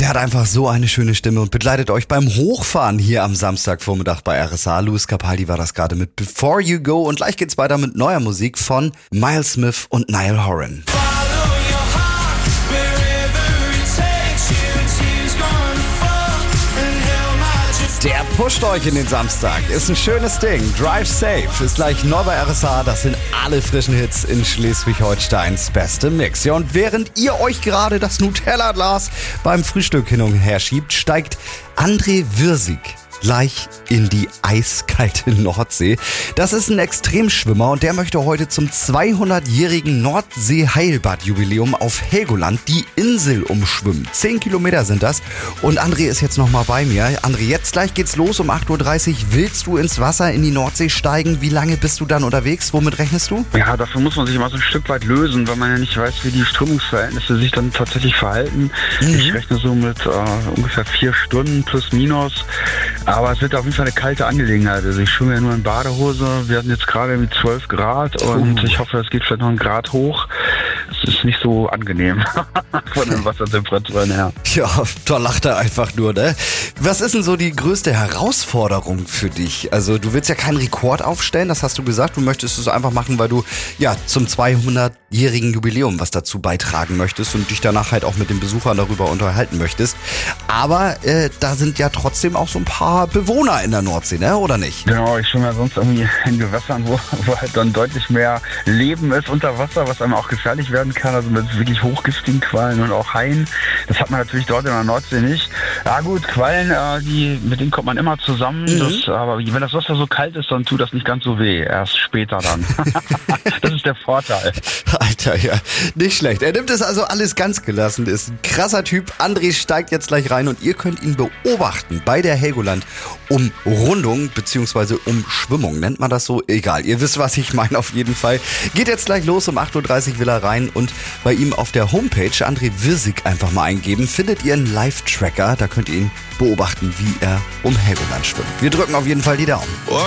hat einfach so eine schöne Stimme und begleitet euch beim Hochfahren hier am Samstagvormittag bei RSA. Louis Capaldi war das gerade mit Before You Go und gleich geht's weiter mit neuer Musik von Miles Smith und Niall Horan. Der pusht euch in den Samstag. Ist ein schönes Ding. Drive Safe ist gleich neu bei RSA. Das sind alle frischen Hits in Schleswig-Holsteins beste Mix. Ja, und während ihr euch gerade das Nutella-Glas beim Frühstück hin und her schiebt, steigt André Wirsig gleich in die eiskalte Nordsee. Das ist ein Extremschwimmer und der möchte heute zum 200-jährigen Nordsee-Heilbad-Jubiläum auf Helgoland die Insel umschwimmen. 10 Kilometer sind das und André ist jetzt nochmal bei mir. André, jetzt gleich geht's los um 8.30 Uhr. Willst du ins Wasser in die Nordsee steigen? Wie lange bist du dann unterwegs? Womit rechnest du? Ja, dafür muss man sich mal so ein Stück weit lösen, weil man ja nicht weiß, wie die Strömungsverhältnisse sich dann tatsächlich verhalten. Ich rechne so mit ungefähr 4 Stunden plus minus. Aber es wird auf jeden Fall eine kalte Angelegenheit. Also ich schwimme ja nur in Badehose. Wir hatten jetzt gerade mit 12 Grad und ich hoffe, es geht vielleicht noch 1 Grad hoch. Es ist nicht so angenehm von den Wassertemperaturen her. Ja, da lacht er einfach nur, ne? Was ist denn so die größte Herausforderung für dich? Also du willst ja keinen Rekord aufstellen, das hast du gesagt. Du möchtest es einfach machen, weil du ja zum 200-jährigen Jubiläum was dazu beitragen möchtest und dich danach halt auch mit den Besuchern darüber unterhalten möchtest. Aber da sind ja trotzdem auch so ein paar Bewohner in der Nordsee, ne? Oder nicht? Genau, ich schwimme ja sonst irgendwie in Gewässern, wo halt dann deutlich mehr Leben ist unter Wasser, was einem auch gefährlich werden kann, also mit wirklich hochgiftigen Quallen und auch Haien. Das hat man natürlich dort in der Nordsee nicht. Ja gut, Quallen, mit denen kommt man immer zusammen. Aber wenn das Wasser so kalt ist, dann tut das nicht ganz so weh. Erst später dann. Das ist der Vorteil. Alter, ja, nicht schlecht. Er nimmt es also alles ganz gelassen, ist ein krasser Typ. André steigt jetzt gleich rein und ihr könnt ihn beobachten bei der Helgoland-Umrundung bzw. Umschwimmung. Nennt man das so? Egal, ihr wisst, was ich meine auf jeden Fall. Geht jetzt gleich los, um 8.30 Uhr will er rein und bei ihm auf der Homepage André Wirsig einfach mal eingeben, findet ihr einen Live-Tracker, da könnt ihr ihn beobachten, wie er um Helgoland schwimmt. Wir drücken auf jeden Fall die Daumen.